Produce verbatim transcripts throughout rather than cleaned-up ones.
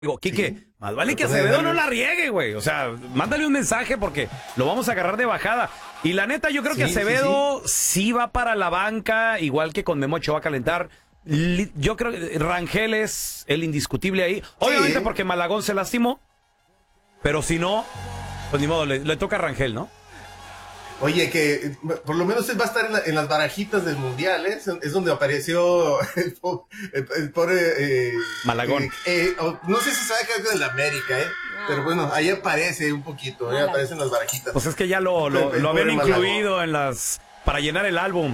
Digo, Quique, sí, más vale que Acevedo no la riegue, güey. O sea, mándale un mensaje porque lo vamos a agarrar de bajada. Y la neta, yo creo sí, que Acevedo sí, sí. sí va para la banca, igual que con Memo Ochoa va a calentar. Yo creo que Rangel es el indiscutible ahí. Obviamente sí. porque Malagón se lastimó. Pero si no, pues ni modo, le, le toca a Rangel, ¿no? Oye, que por lo menos él va a estar en, la, en las barajitas del Mundial, ¿eh? Es donde apareció el, el, el pobre... Eh, Malagón. Eh, eh, no sé si sabe que es del América, ¿eh? No. Pero bueno, ahí aparece un poquito, ahí aparecen las barajitas. Pues es que ya lo, lo, el, lo habían incluido Malagón. en las... para llenar el álbum.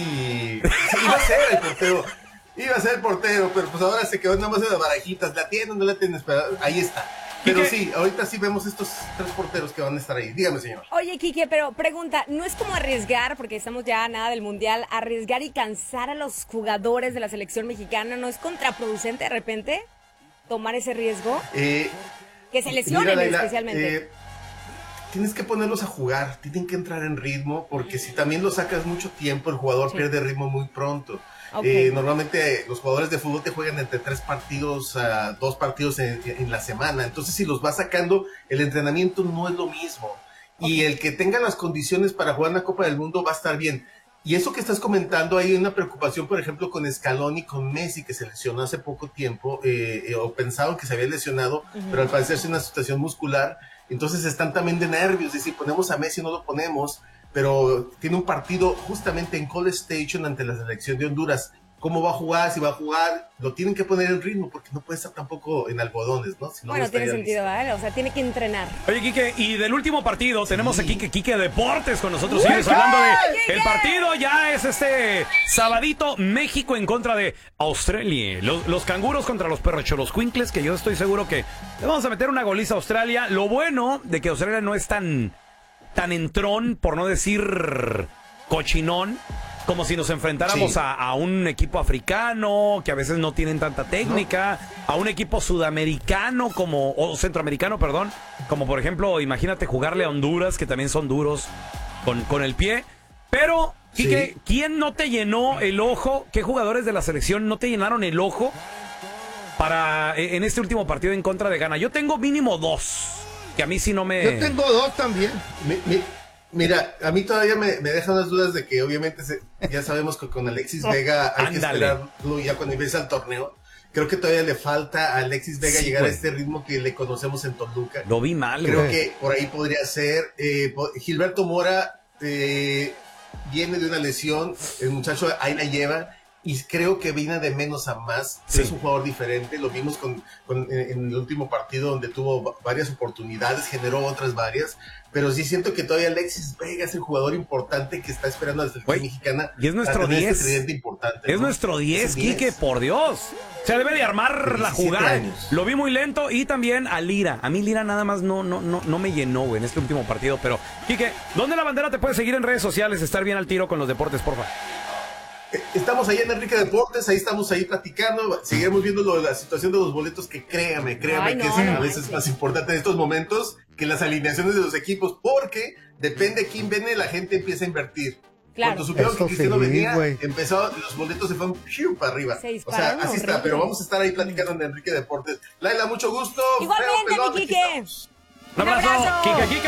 Sí, sí, iba a ser el portero. Iba a ser el portero, pero pues ahora se quedó nada más en las barajitas. ¿La tienen o no la tienen? Pero ahí está. Pero Quique, sí, ahorita sí vemos estos tres porteros que van a estar ahí. Dígame, señor. Oye, Quique, pero pregunta, ¿no es como arriesgar, porque estamos ya a nada del Mundial, arriesgar y cansar a los jugadores de la selección mexicana? ¿No es contraproducente de repente tomar ese riesgo? Eh, que se lesionen mira, Laila, especialmente. Eh, tienes que ponerlos a jugar, tienen que entrar en ritmo, porque si también los sacas mucho tiempo, el jugador sí. pierde ritmo muy pronto. Okay. Eh, normalmente los jugadores de fútbol te juegan entre tres partidos a dos partidos en, en la semana, entonces si los vas sacando, el entrenamiento no es lo mismo. Okay. Y el que tenga las condiciones para jugar la Copa del Mundo va a estar bien. Y eso que estás comentando, hay una preocupación, por ejemplo, con Scaloni, con Messi, que se lesionó hace poco tiempo, eh, eh, o pensaban que se había lesionado, uh-huh. pero al parecer es una situación muscular, entonces están también de nervios, de si ponemos a Messi o no lo ponemos, pero tiene un partido justamente en College Station ante la selección de Honduras. ¿Cómo va a jugar? Si va a jugar, lo tienen que poner en ritmo, porque no puede estar tampoco en algodones, ¿no? Si no bueno, tiene sentido, ¿vale? O sea, tiene que entrenar. Oye, Quique, y del último partido, sí. tenemos aquí que Quique Deportes con nosotros. Sigues hablando de el partido, ya es este sabadito, México en contra de Australia. Los, los canguros contra los perrocholos-cuincles, que yo estoy seguro que le vamos a meter una goliza a Australia. Lo bueno de que Australia no es tan... tan entrón, por no decir cochinón, como si nos enfrentáramos sí. a, a un equipo africano, que a veces no tienen tanta técnica, no. a un equipo sudamericano, como o centroamericano, perdón, como por ejemplo, imagínate jugarle a Honduras, que también son duros con, con el pie. Pero, Quique, sí. ¿quién no te llenó el ojo? ¿Qué jugadores de la selección no te llenaron el ojo para en este último partido en contra de Ghana? Yo tengo mínimo dos. Que a mí sí no me... Yo tengo dos también. Mi, mi, mira, a mí todavía me, me dejan las dudas de que obviamente se, ya sabemos que con Alexis Vega hay Ándale. que esperarlo ya cuando empiece el torneo. Creo que todavía le falta a Alexis Vega sí, llegar pues. a este ritmo que le conocemos en Toluca. Lo vi mal, Creo güey. que por ahí podría ser. Eh, Gilberto Mora eh, viene de una lesión, el muchacho ahí la lleva. Y creo que viene de menos a más. Sí. Es un jugador diferente. Lo vimos con, con, en, en el último partido donde tuvo varias oportunidades, generó otras varias. Pero sí siento que todavía Alexis Vega es el jugador importante que está esperando a la selección mexicana. Y es nuestro diez. Este importante, es ¿no? nuestro diez, Quique, por Dios. Se debe de armar la jugada. Años. Lo vi muy lento. Y también a Lira. A mí Lira nada más no, no, no, no me llenó, güey, en este último partido. Pero, Quique, ¿dónde la bandera te puede seguir en redes sociales? Estar bien al tiro con los deportes, porfa. Estamos ahí en Enrique Deportes, ahí estamos ahí platicando, seguiremos viendo lo de la situación de los boletos, que créame, créame Ay, que no, es no, a veces no, más importante en estos momentos que las alineaciones de los equipos, porque depende de quién viene, la gente empieza a invertir. Claro. Cuando supieron Eso que Cristiano feliz, venía, wey. empezó, los boletos se fueron ¡shiu! Para arriba. O sea, así horrible. está, pero vamos a estar ahí platicando en Enrique Deportes. Laila, mucho gusto. Igualmente, mi Quique. Un abrazo, Quique, Quique.